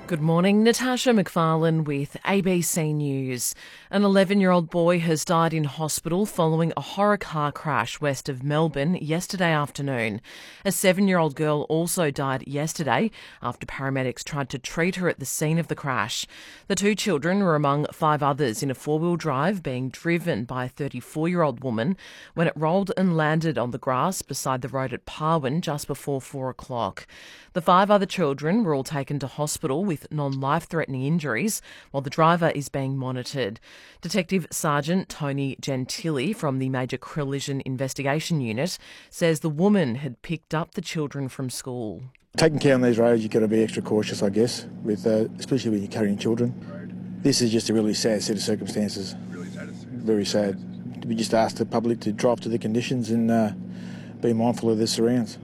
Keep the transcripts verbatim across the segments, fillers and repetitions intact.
Good morning, Natasha McFarlane with A B C News. An eleven-year-old boy has died in hospital following a horror car crash west of Melbourne yesterday afternoon. A seven-year-old girl also died yesterday after paramedics tried to treat her at the scene of the crash. The two children were among five others in a four-wheel drive being driven by a thirty-four-year-old woman when it rolled and landed on the grass beside the road at Parwin just before four o'clock. The five other children were all taken to hospital with non-life-threatening injuries, while the driver is being monitored. Detective Sergeant Tony Gentili from the Major Collision Investigation Unit says the woman had picked up the children from school. Taking care on these roads, you've got to be extra cautious, I guess, with uh, especially when you're carrying children. This is just a really sad set of circumstances. Very sad. We just ask the public to drive to the conditions and uh, be mindful of their surrounds.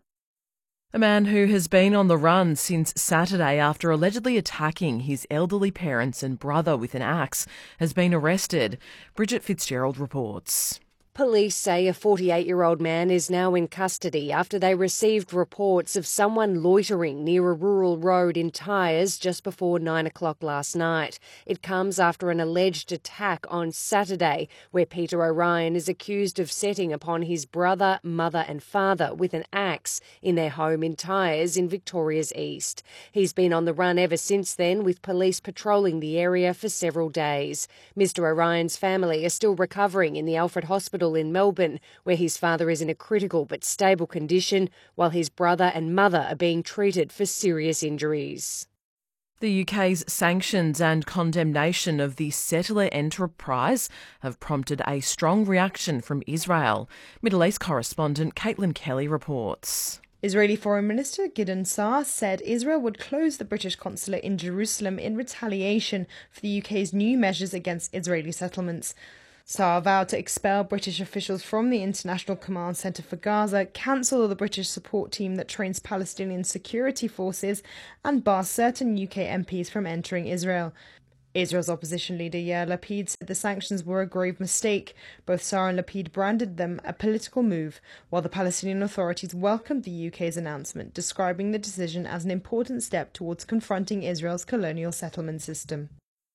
A man who has been on the run since Saturday after allegedly attacking his elderly parents and brother with an axe has been arrested. Bridget Fitzgerald reports. Police say a forty-eight-year-old man is now in custody after they received reports of someone loitering near a rural road in Tyres just before nine o'clock last night. It comes after an alleged attack on Saturday where Peter O'Ryan is accused of setting upon his brother, mother and father with an axe in their home in Tyres in Victoria's East. He's been on the run ever since then, with police patrolling the area for several days. Mister O'Ryan's family are still recovering in the Alfred Hospital in Melbourne, where his father is in a critical but stable condition, while his brother and mother are being treated for serious injuries. The U K's sanctions and condemnation of the settler enterprise have prompted a strong reaction from Israel. Middle East correspondent Caitlin Kelly reports. Israeli Foreign Minister Gideon Saar said Israel would close the British consulate in Jerusalem in retaliation for the U K's new measures against Israeli settlements. Saar vowed to expel British officials from the International Command Centre for Gaza, cancel the British support team that trains Palestinian security forces, and bar certain U K M Ps from entering Israel. Israel's opposition leader Yair Lapid said the sanctions were a grave mistake. Both Saar and Lapid branded them a political move, while the Palestinian authorities welcomed the U K's announcement, describing the decision as an important step towards confronting Israel's colonial settlement system.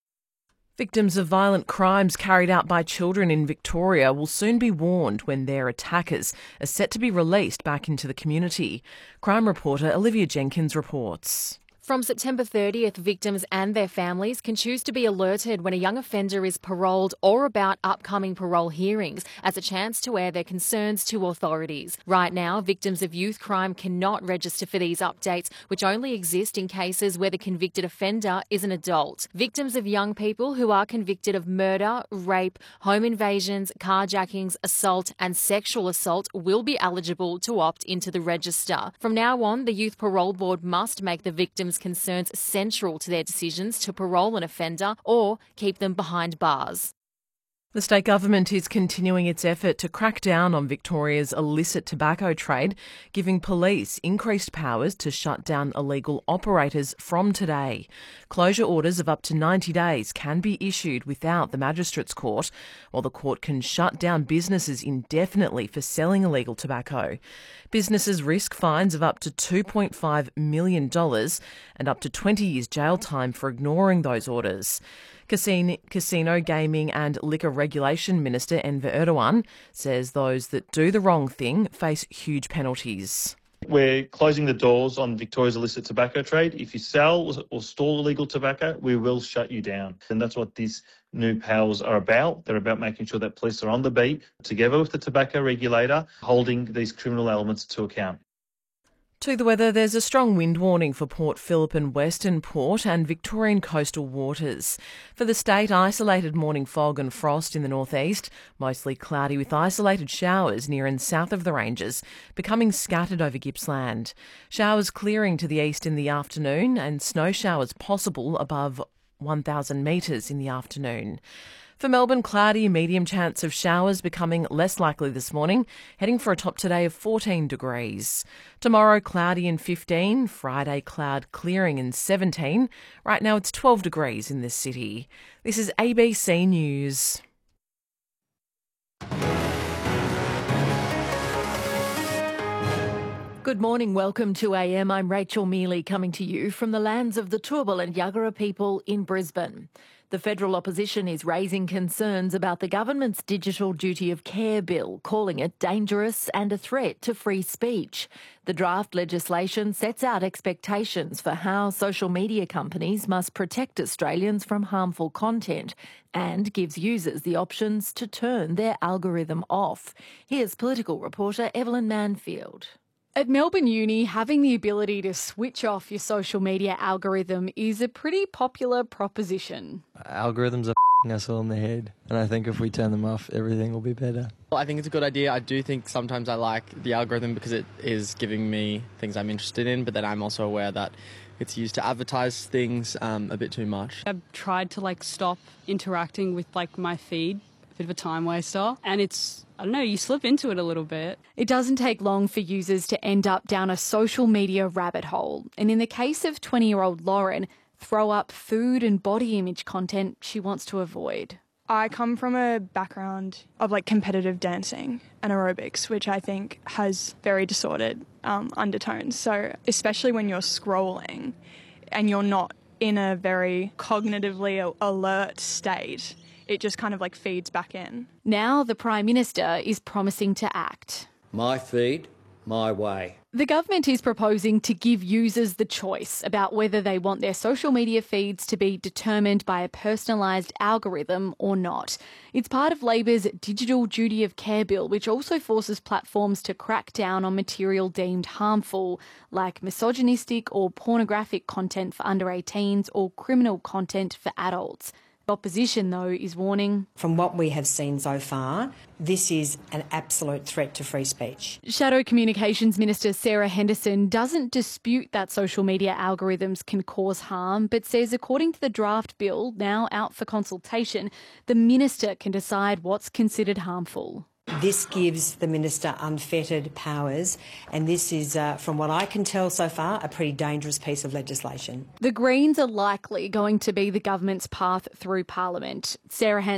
Victims of violent crimes carried out by children in Victoria will soon be warned when their attackers are set to be released back into the community. Crime reporter Olivia Jenkins reports. From September thirtieth, victims and their families can choose to be alerted when a young offender is paroled or about upcoming parole hearings as a chance to air their concerns to authorities. Right now, victims of youth crime cannot register for these updates, which only exist in cases where the convicted offender is an adult. Victims of young people who are convicted of murder, rape, home invasions, carjackings, assault and sexual assault will be eligible to opt into the register. From now on, the Youth Parole Board must make the victims' concerns central to their decisions to parole an offender or keep them behind bars. The state government is continuing its effort to crack down on Victoria's illicit tobacco trade, giving police increased powers to shut down illegal operators from today. Closure orders of up to ninety days can be issued without the magistrate's court, while the court can shut down businesses indefinitely for selling illegal tobacco. Businesses risk fines of up to two point five million dollars and up to twenty years jail time for ignoring those orders. Casino, Casino, Gaming and Liquor Regulation Minister Enver Erdogan says those that do the wrong thing face huge penalties. We're closing the doors on Victoria's illicit tobacco trade. If you sell or store illegal tobacco, we will shut you down. And that's what these new powers are about. They're about making sure that police are on the beat, together with the tobacco regulator, holding these criminal elements to account. To the weather, there's a strong wind warning for Port Phillip and Western Port and Victorian coastal waters. For the state, isolated morning fog and frost in the northeast, mostly cloudy with isolated showers near and south of the ranges, becoming scattered over Gippsland. Showers clearing to the east in the afternoon and snow showers possible above one thousand metres in the afternoon. For Melbourne, cloudy, medium chance of showers becoming less likely this morning, heading for a top today of fourteen degrees. Tomorrow, cloudy and fifteen, Friday, cloud clearing and seventeen. Right now, it's twelve degrees in this city. This is A B C News. Good morning, welcome to A M. I'm Rachel Mealy coming to you from the lands of the Turrbal and Yagara people in Brisbane. The federal opposition is raising concerns about the government's Digital Duty of Care bill, calling it dangerous and a threat to free speech. The draft legislation sets out expectations for how social media companies must protect Australians from harmful content and gives users the options to turn their algorithm off. Here's political reporter Evelyn Manfield. At Melbourne Uni, having the ability to switch off your social media algorithm is a pretty popular proposition. Algorithms are f***ing us all in the head, and I think if we turn them off, everything will be better. Well, I think it's a good idea. I do think sometimes I like the algorithm because it is giving me things I'm interested in, but then I'm also aware that it's used to advertise things um, a bit too much. I've tried to like stop interacting with like my feed, a bit of a time waster, and it's, I don't know, you slip into it a little bit. It doesn't take long for users to end up down a social media rabbit hole. And in the case of twenty-year-old Lauren, throw up food and body image content she wants to avoid. I come from a background of like competitive dancing and aerobics, which I think has very distorted um, undertones. So especially when you're scrolling and you're not in a very cognitively alert state, it just kind of like feeds back in. Now the Prime Minister is promising to act. My feed, my way. The government is proposing to give users the choice about whether they want their social media feeds to be determined by a personalised algorithm or not. It's part of Labor's Digital Duty of Care bill, which also forces platforms to crack down on material deemed harmful, like misogynistic or pornographic content for under eighteens or criminal content for adults. Opposition, though, is warning. From what we have seen so far, this is an absolute threat to free speech. Shadow Communications Minister Sarah Henderson doesn't dispute that social media algorithms can cause harm, but says according to the draft bill, now out for consultation, the minister can decide what's considered harmful. This gives the minister unfettered powers, and this is, uh, from what I can tell so far, a pretty dangerous piece of legislation. The Greens are likely going to be the government's path through Parliament. Sarah